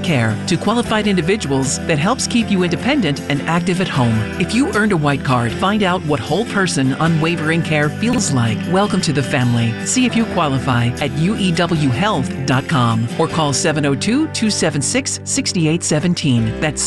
Care to qualified individuals that helps keep you independent and active at home. If you earned a white card, find out what whole person unwavering care feels like. Welcome to the family. See if you qualify at uewhealth.com or call 702-276-6817. That's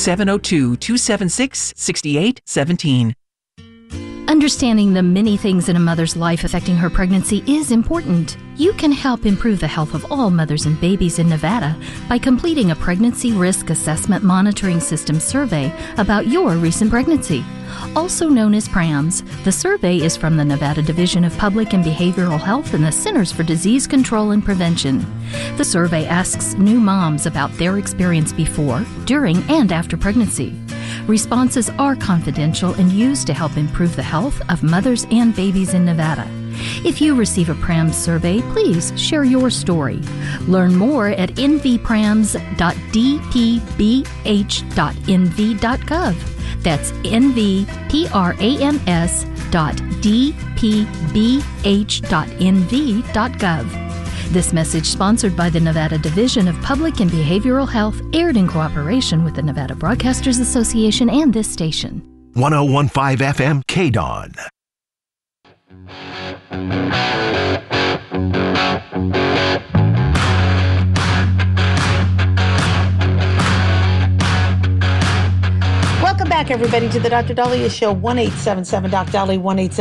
702-276-6817. Understanding the many things in a mother's life affecting her pregnancy is important. You can help improve the health of all mothers and babies in Nevada by completing a Pregnancy Risk Assessment Monitoring System survey about your recent pregnancy. Also known as PRAMS, the survey is from the Nevada Division of Public and Behavioral Health and the Centers for Disease Control and Prevention. The survey asks new moms about their experience before, during, and after pregnancy. Responses are confidential and used to help improve the health of mothers and babies in Nevada. If you receive a PRAMS survey, please share your story. Learn more at nvprams.dpbh.nv.gov. That's nvprams.dpbh.nv.gov. This message, sponsored by the Nevada Division of Public and Behavioral Health, aired in cooperation with the Nevada Broadcasters Association and this station. 101.5 FM KDON. Welcome back, everybody, to the Dr. Daliah Show. 1-877-DOC-DALI,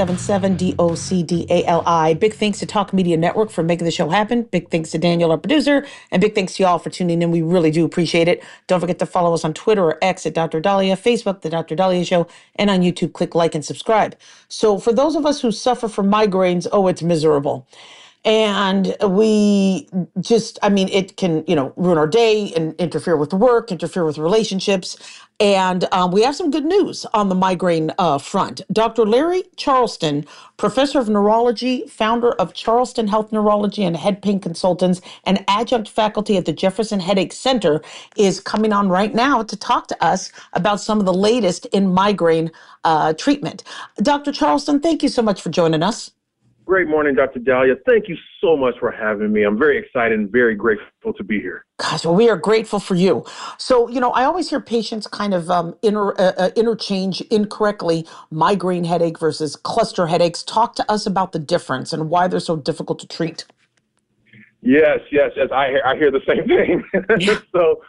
1-877-DOC-DALI. Big thanks to Talk Media Network for making the show happen. Big thanks to Daniel, our producer, and big thanks to y'all for tuning in. We really do appreciate it. Don't forget to follow us on Twitter or X at Dr. Daliah, Facebook, The Dr. Daliah Show, and on YouTube, click like and subscribe. So for those of us who suffer from migraines, it's miserable. And we just, it can, ruin our day and interfere with work, interfere with relationships. And we have some good news on the migraine front. Dr. Larry Charleston, professor of neurology, founder of Charleston Health Neurology and Head Pain Consultants, and adjunct faculty at the Jefferson Headache Center, is coming on right now to talk to us about some of the latest in migraine treatment. Dr. Charleston, thank you so much for joining us. Great morning, Dr. Daliah. Thank you so much for having me. I'm very excited and very grateful to be here. Gosh, well, we are grateful for you. So, I always hear patients kind of interchange incorrectly migraine headache versus cluster headaches. Talk to us about the difference and why they're so difficult to treat. Yes. I hear the same thing. So,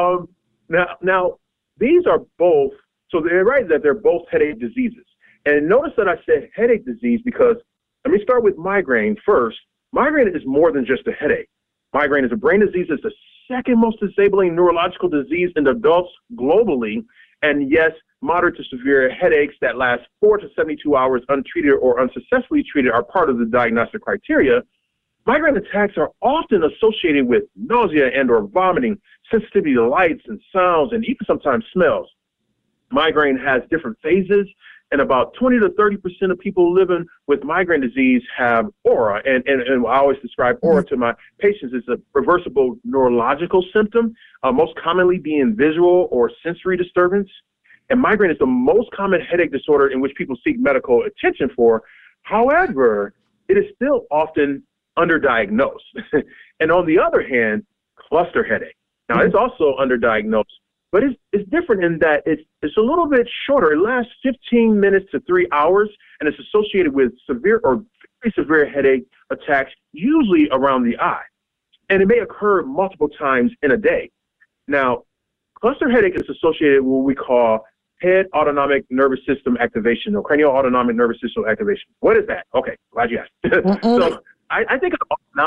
now these are both. So they're right that they're both headache diseases. And notice that I said headache disease because let me start with migraine first. Migraine is more than just a headache. Migraine is a brain disease. It's the second most disabling neurological disease in adults globally. And yes, moderate to severe headaches that last 4 to 72 hours untreated or unsuccessfully treated are part of the diagnostic criteria. Migraine attacks are often associated with nausea and or vomiting, sensitivity to lights and sounds, and even sometimes smells. Migraine has different phases, and about 20 to 30% of people living with migraine disease have aura. And I always describe aura to my patients as a reversible neurological symptom, most commonly being visual or sensory disturbance. And migraine is the most common headache disorder in which people seek medical attention for. However, it is still often underdiagnosed. And on the other hand, cluster headache. Now, it's also underdiagnosed. But it's different in that it's a little bit shorter. It lasts 15 minutes to 3 hours, and it's associated with severe or very severe headache attacks, usually around the eye. And it may occur multiple times in a day. Now, cluster headache is associated with what we call head autonomic nervous system activation or cranial autonomic nervous system activation. What is that? Okay, glad you asked. So I think of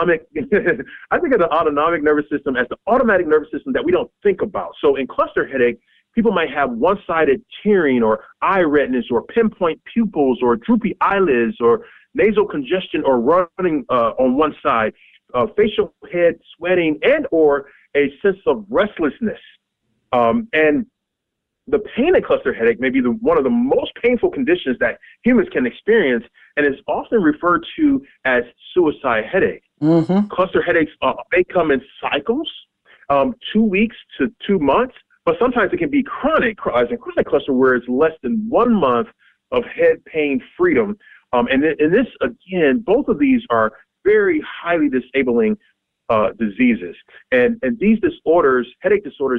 the autonomic nervous system as the automatic nervous system that we don't think about. So in cluster headache, people might have one-sided tearing or eye redness or pinpoint pupils or droopy eyelids or nasal congestion or running on one side, facial head sweating and or a sense of restlessness. And the pain in cluster headache may be one of the most painful conditions that humans can experience, and is often referred to as suicide headache. Cluster headaches may come in cycles, 2 weeks to 2 months, but sometimes it can be chronic, as in chronic cluster, where it's less than 1 month of head pain freedom. And this, again, both of these are very highly disabling diseases. And these disorders, headache disorders,